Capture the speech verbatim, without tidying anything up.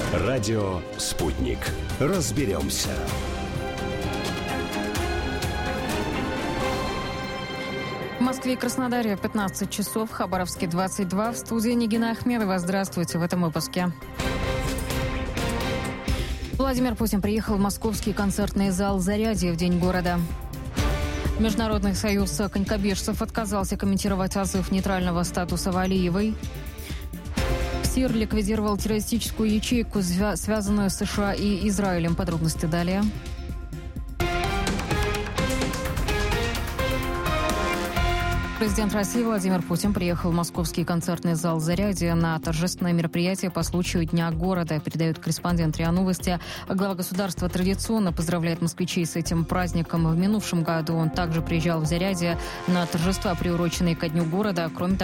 Радио «Спутник». Разберемся. В Москве и Краснодаре пятнадцать часов, в Хабаровске двадцать два. В студии Нигина Ахмедова. Здравствуйте в этом выпуске. Владимир Путин приехал в московский концертный зал «Зарядье» в День города. Международный союз конькобежцев отказался комментировать отзыв нейтрального статуса Валиевой. СИР ликвидировал террористическую ячейку, связанную с США и Израилем. Подробности далее. Президент России Владимир Путин приехал в московский концертный зал «Зарядье» на торжественное мероприятие по случаю Дня города, передает корреспондент РИА Новости. Глава государства традиционно поздравляет москвичей с этим праздником. В минувшем году он также приезжал в «Зарядье» на торжества, приуроченные ко Дню города. Кроме того,